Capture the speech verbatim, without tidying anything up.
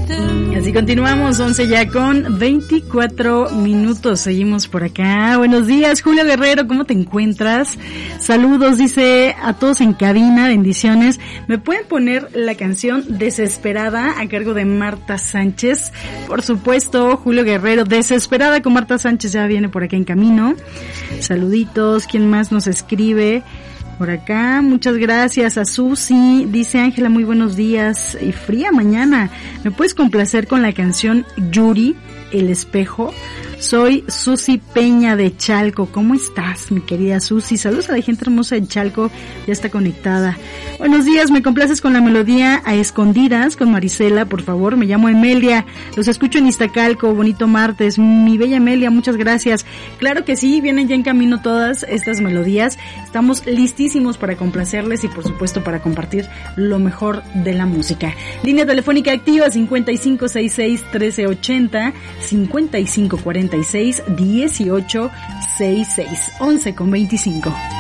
Así continuamos, once ya con veinticuatro minutos, seguimos por acá. Buenos días, Julio Guerrero, ¿cómo te encuentras? Saludos, dice a todos en cabina, bendiciones. ¿Me pueden poner la canción Desesperada a cargo de Marta Sánchez? Por supuesto, Julio Guerrero, Desesperada con Marta Sánchez ya viene por acá en camino. Saluditos, ¿quién más nos escribe? Por acá, muchas gracias a Susi, dice Ángela, muy buenos días y fría mañana. ¿Me puedes complacer con la canción Yuri, El Espejo? Soy Susi Peña de Chalco. ¿Cómo estás, mi querida Susi? Saludos a la gente hermosa de Chalco, ya está conectada. Buenos días, me complaces con la melodía A Escondidas con Marisela, por favor. Me llamo Emelia, los escucho en Iztacalco, bonito martes. Mi bella Emelia, muchas gracias. Claro que sí, vienen ya en camino todas estas melodías. Estamos listísimos para complacerles y por supuesto para compartir lo mejor de la música. Línea telefónica activa cincuenta y cinco sesenta y seis trece ochenta, cincuenta y cinco cuarenta y seis dieciocho sesenta y seis, once con veinticinco.